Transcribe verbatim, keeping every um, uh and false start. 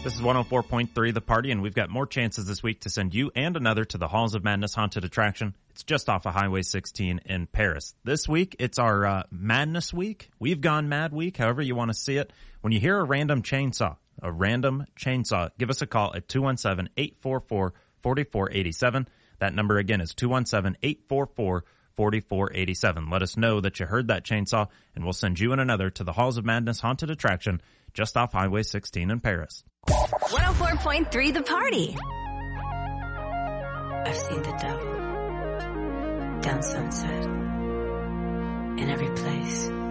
This is one oh four point three The Party, and we've got more chances this week to send you and another to the Halls of Madness haunted attraction. It's just off of Highway sixteen in Paris. This week, it's our uh, Madness Week. We've gone Mad Week, however you want to see it. When you hear a random chainsaw, a random chainsaw, give us a call at two one seven, eight four four, four four eight seven. That number again is two one seven, eight four four, four four eight seven. Let us know that you heard that chainsaw, and we'll send you and another to the Halls of Madness haunted attraction just off Highway sixteen in Paris. one oh four point three The Party. I've seen the devil down Sunset, in every place.